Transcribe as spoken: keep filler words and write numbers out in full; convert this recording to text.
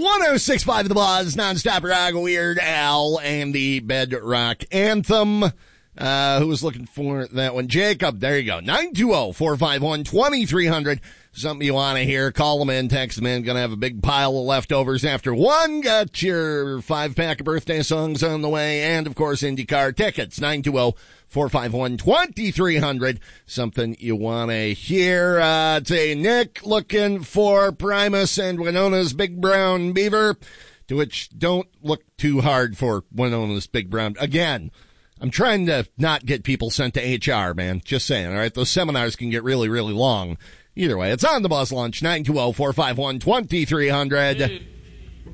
one oh six point five The Buzz, nonstop rock, Weird Al, and the Bedrock Anthem. Uh, who was looking for that one? Jacob, there you go. nine two zero, four five one, two three zero zero. Something you want to hear, call them in, text them in. Going to have a big pile of leftovers after one. Got your five-pack of birthday songs on the way. And, of course, IndyCar tickets. nine two zero, four five one, two three zero zero. Something you want to hear. Uh, say, Nick looking for Primus and Winona's Big Brown Beaver. To which, don't look too hard for Winona's Big Brown. Again, I'm trying to not get people sent to H R, man. Just saying, all right? Those seminars can get really, really long. Either way, it's on the Buzz Lunch, nine two zero, four five one, two three zero zero.